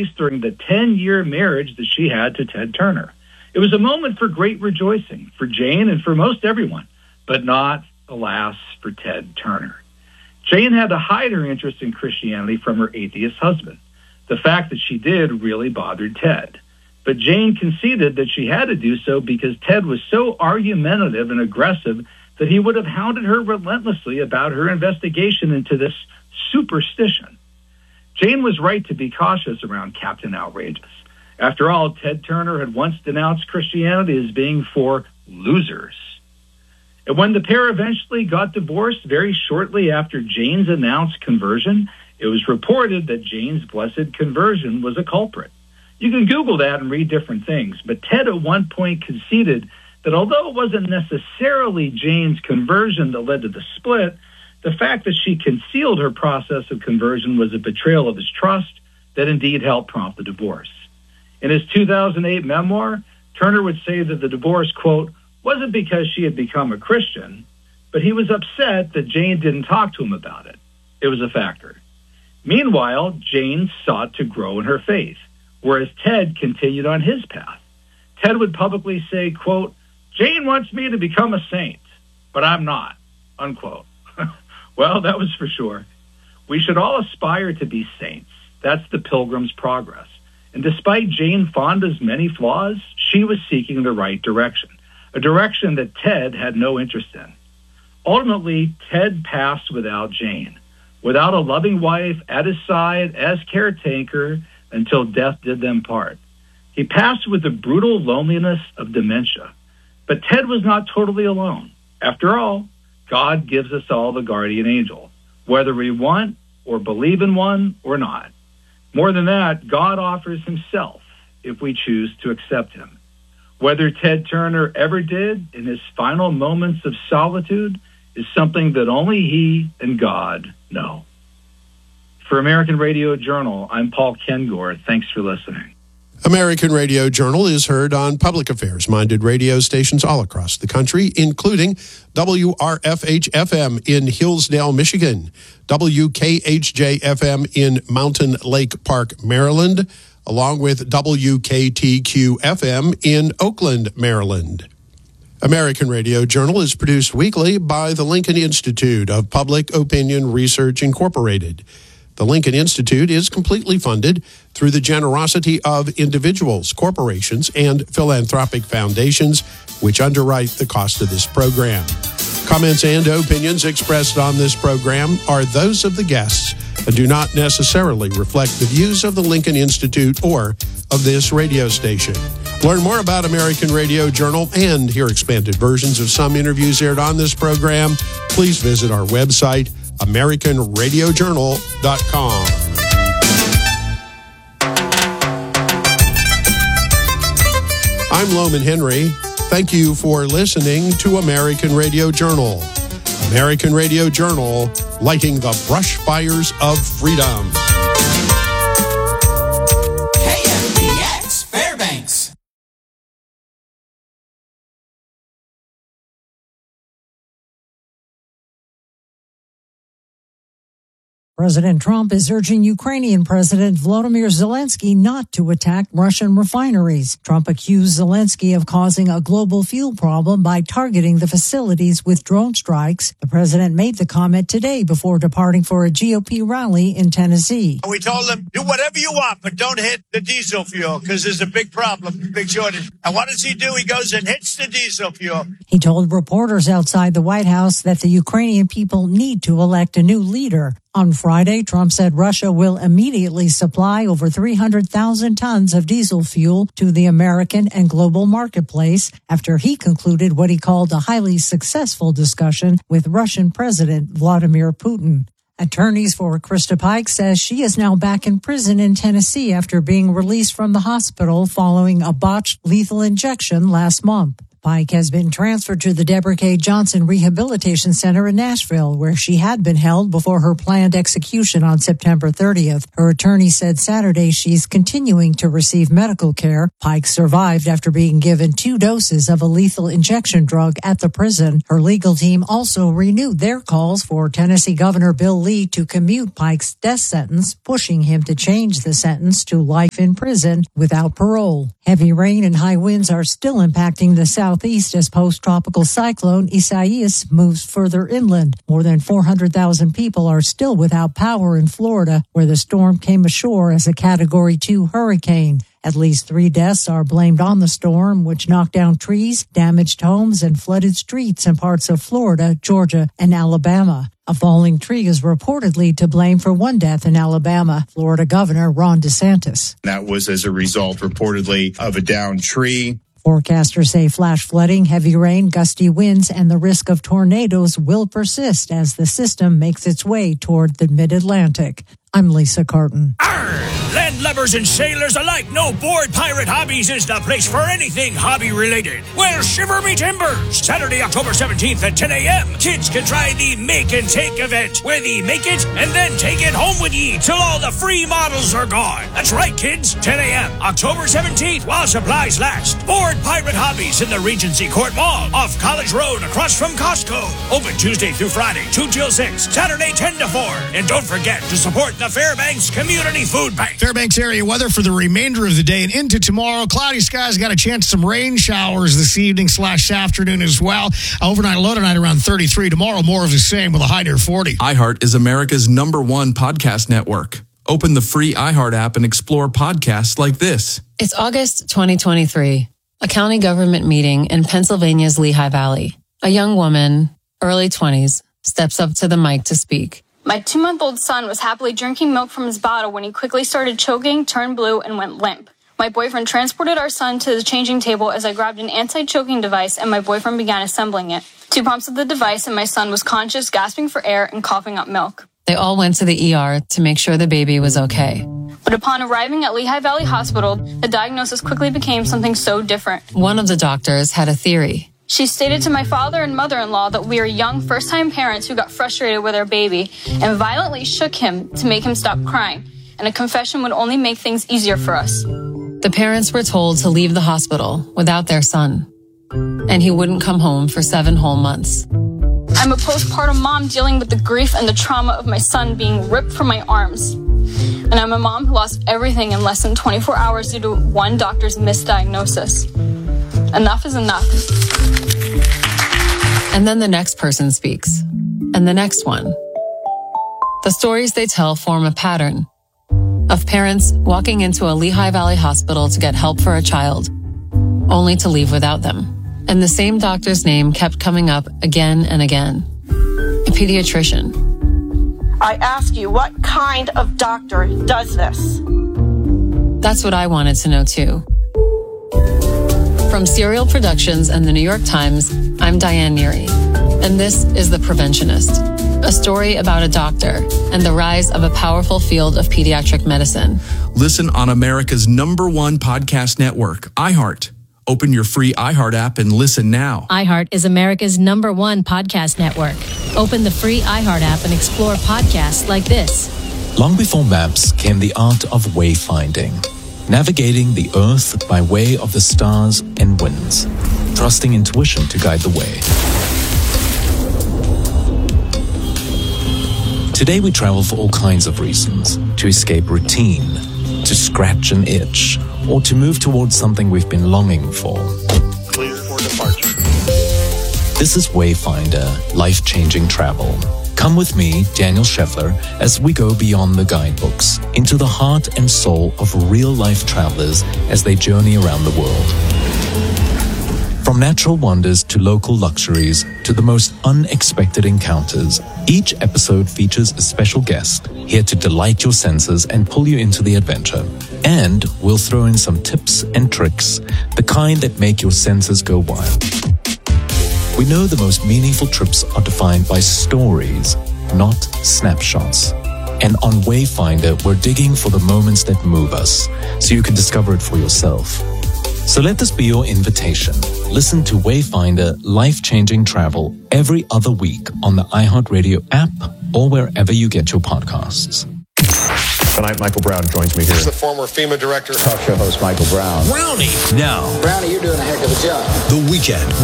place during the 10-year marriage that she had to Ted Turner. It was a moment for great rejoicing for Jane and for most everyone, but not, alas, for Ted Turner. Jane had to hide her interest in Christianity from her atheist husband. The fact that she did really bothered Ted. But Jane conceded that she had to do so because Ted was so argumentative and aggressive that he would have hounded her relentlessly about her investigation into this superstition. Jane was right to be cautious around Captain Outrageous. After all, Ted Turner had once denounced Christianity as being for losers. And when the pair eventually got divorced very shortly after Jane's announced conversion, it was reported that Jane's blessed conversion was a culprit. You can Google that and read different things, but Ted at one point conceded that although it wasn't necessarily Jane's conversion that led to the split, the fact that she concealed her process of conversion was a betrayal of his trust that indeed helped prompt the divorce. In his 2008 memoir, Turner would say that the divorce, quote, wasn't because she had become a Christian, but he was upset that Jane didn't talk to him about it. It was a factor. Meanwhile, Jane sought to grow in her faith, whereas Ted continued on his path. Ted would publicly say, quote, Jane wants me to become a saint, but I'm not, unquote. Well, that was for sure. We should all aspire to be saints. That's the Pilgrim's Progress. And despite Jane Fonda's many flaws, she was seeking the right direction, a direction that Ted had no interest in. Ultimately, Ted passed without Jane, without a loving wife at his side as caretaker until death did them part. He passed with the brutal loneliness of dementia. But Ted was not totally alone. After all, God gives us all the guardian angel, whether we want or believe in one or not. More than that, God offers himself if we choose to accept him. Whether Ted Turner ever did in his final moments of solitude is something that only he and God know. For American Radio Journal, I'm Paul Kengor. Thanks for listening. American Radio Journal is heard on public affairs-minded radio stations all across the country, including WRFH-FM in Hillsdale, Michigan, WKHJ-FM in Mountain Lake Park, Maryland, along with WKTQ-FM in Oakland, Maryland. American Radio Journal is produced weekly by the Lincoln Institute of Public Opinion Research, Incorporated. The Lincoln Institute is completely funded through the generosity of individuals, corporations, and philanthropic foundations, which underwrite the cost of this program. Comments and opinions expressed on this program are those of the guests and do not necessarily reflect the views of the Lincoln Institute or of this radio station. Learn more about American Radio Journal and hear expanded versions of some interviews aired on this program. Please visit our website, AmericanRadioJournal.com. I'm Loman Henry. Thank you for listening to American Radio Journal. American Radio Journal, lighting the brush fires of freedom. KFDX Fairbanks. President Trump is urging Ukrainian President Volodymyr Zelensky not to attack Russian refineries. Trump accused Zelensky of causing a global fuel problem by targeting the facilities with drone strikes. The president made the comment today before departing for a GOP rally in Tennessee. We told him, do whatever you want, but don't hit the diesel fuel because there's a big problem, big shortage. And what does he do? He goes and hits the diesel fuel. He told reporters outside the White House that the Ukrainian people need to elect a new leader. On Friday, Trump said Russia will immediately supply over 300,000 tons of diesel fuel to the American and global marketplace after he concluded what he called a highly successful discussion with Russian President Vladimir Putin. Attorneys for Krista Pike says she is now back in prison in Tennessee after being released from the hospital following a botched lethal injection last month. Pike has been transferred to the Deborah K. Johnson Rehabilitation Center in Nashville, where she had been held before her planned execution on September 30th. Her attorney said Saturday she's continuing to receive medical care. Pike survived after being given 2 doses of a lethal injection drug at the prison. Her legal team also renewed their calls for Tennessee Governor Bill Lee to commute Pike's death sentence, pushing him to change the sentence to life in prison without parole. Heavy rain and high winds are still impacting the southeast as post-tropical cyclone Isaias moves further inland. More than 400,000 people are still without power in Florida, where the storm came ashore as a Category 2 hurricane. At least 3 deaths are blamed on the storm, which knocked down trees, damaged homes, and flooded streets in parts of Florida, Georgia, and Alabama. A falling tree is reportedly to blame for 1 death in Alabama, Florida Governor Ron DeSantis. That was as a result, reportedly, of a downed tree. Forecasters say flash flooding, heavy rain, gusty winds, and the risk of tornadoes will persist as the system makes its way toward the mid-Atlantic. I'm Lisa Carton. Landlubbers and sailors alike know Board Pirate Hobbies is the place for anything hobby-related. Well, shiver me timbers! Saturday, October 17th at 10 a.m., kids can try the Make and Take event, where they make it and then take it home with ye till all the free models are gone. That's right, kids. 10 a.m., October 17th, while supplies last. Board Pirate Hobbies in the Regency Court Mall, off College Road, across from Costco. Open Tuesday through Friday, 2 till 6, Saturday 10 to 4. And don't forget to support the Fairbanks Community Food Bank. Fairbanks area weather for the remainder of the day and into tomorrow. Cloudy skies, got a chance some rain showers this evening / afternoon as well. Overnight low tonight around 33. Tomorrow more of the same with a high near 40. iHeart is America's #1 podcast network. Open the free iHeart app and explore podcasts like this. It's August 2023, a county government meeting in Pennsylvania's Lehigh Valley. A young woman, early 20s, steps up to the mic to speak. My 2-month-old son was happily drinking milk from his bottle when he quickly started choking, turned blue, and went limp. My boyfriend transported our son to the changing table as I grabbed an anti-choking device and my boyfriend began assembling it. 2 pumps of the device and my son was conscious, gasping for air and coughing up milk. They all went to the ER to make sure the baby was okay. But upon arriving at Lehigh Valley Hospital, the diagnosis quickly became something so different. One of the doctors had a theory. She stated to my father and mother-in-law that we are young first-time parents who got frustrated with our baby and violently shook him to make him stop crying, and a confession would only make things easier for us. The parents were told to leave the hospital without their son, and he wouldn't come home for 7 whole months. I'm a postpartum mom dealing with the grief and the trauma of my son being ripped from my arms. And I'm a mom who lost everything in less than 24 hours due to one doctor's misdiagnosis. Enough is enough. And then the next person speaks, and the next one. The stories they tell form a pattern of parents walking into a Lehigh Valley hospital to get help for a child, only to leave without them. And the same doctor's name kept coming up again and again. A pediatrician. I ask you, what kind of doctor does this? That's what I wanted to know too. From Serial Productions and the New York Times, I'm Diane Neary, and this is The Preventionist, a story about a doctor and the rise of a powerful field of pediatric medicine. Listen on America's #1 podcast network, iHeart. Open your free iHeart app and listen now. iHeart is America's #1 podcast network. Open the free iHeart app and explore podcasts like this. Long before maps came the art of wayfinding. Navigating the earth by way of the stars and winds, trusting intuition to guide the way. Today we travel for all kinds of reasons: to escape routine, to scratch an itch, or to move towards something we've been longing for. Clear for departure. This is Wayfinder, life-changing travel. Come with me, Daniel Scheffler, as we go beyond the guidebooks, into the heart and soul of real-life travelers as they journey around the world. From natural wonders to local luxuries to the most unexpected encounters, each episode features a special guest here to delight your senses and pull you into the adventure. And we'll throw in some tips and tricks, the kind that make your senses go wild. We know the most meaningful trips are defined by stories, not snapshots. And on Wayfinder, we're digging for the moments that move us, so you can discover it for yourself. So let this be your invitation. Listen to Wayfinder Life-Changing Travel every other week on the iHeartRadio app or wherever you get your podcasts. Tonight, Michael Brown joins me here. He's the former FEMA director. Talk show host Michael Brown. Brownie. Now. Brownie, you're doing a heck of a job. The Weekend.